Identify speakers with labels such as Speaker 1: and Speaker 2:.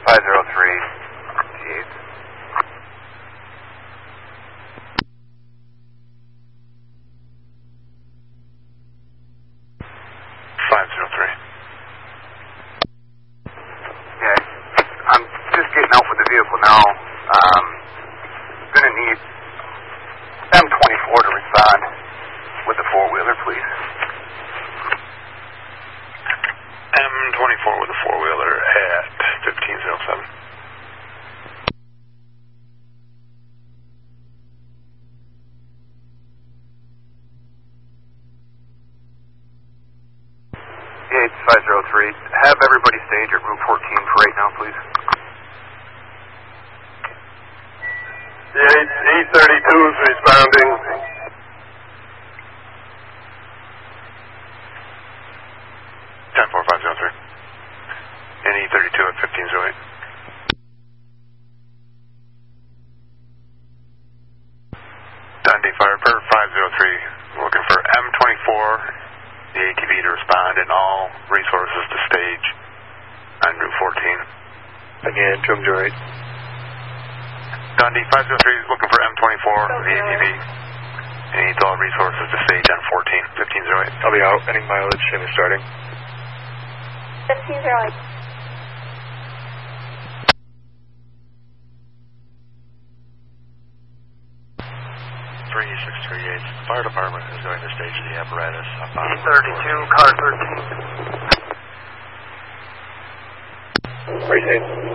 Speaker 1: 503, G8. Okay, I'm just getting out with the vehicle now. Gonna need M24 to respond with the four-wheeler, please.
Speaker 2: M24 with a four-wheeler at 1507.
Speaker 1: It's 503. Have everybody stage at room 14 for right now, please.
Speaker 3: The E32 is responding.
Speaker 2: 10503. And E32 at 1508. Dundee Fire per 503. Looking for M24, the ATV to respond, and all resources to stage on Route 14.
Speaker 4: Again, Trim Droid.
Speaker 2: Dundee 503 is looking for M24, the ATV. And needs all resources to stage on 14, 1508.
Speaker 4: I'll be out. Ending mileage and starting.
Speaker 5: 1508.
Speaker 4: 3638. The fire department is going to stage the apparatus.
Speaker 1: E32, car 13.
Speaker 4: Where are you staying?